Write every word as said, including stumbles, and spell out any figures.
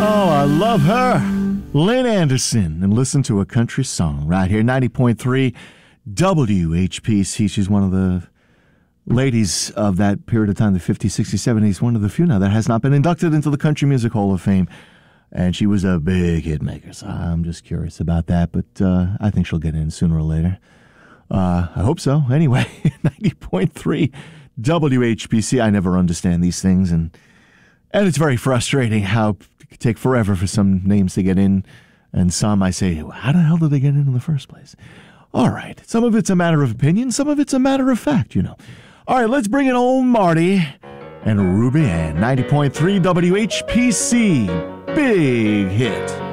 Oh, I love her. Lynn Anderson, and listen to a country song right here, ninety point three W H P C. She's one of the ladies of that period of time, the fifties, sixties, seventies, one of the few now that has not been inducted into the Country Music Hall of Fame. And she was a big hit maker, so I'm just curious about that, but uh, I think she'll get in sooner or later. Uh, I hope so. Anyway, ninety point three W H P C. I never understand these things, and and it's very frustrating how it could take forever for some names to get in, and some I say, how the hell did they get in in the first place? All right, some of it's a matter of opinion, some of it's a matter of fact, you know. All right, let's bring in old Marty and Ruby Ann, ninety point three W H P C. Big hit.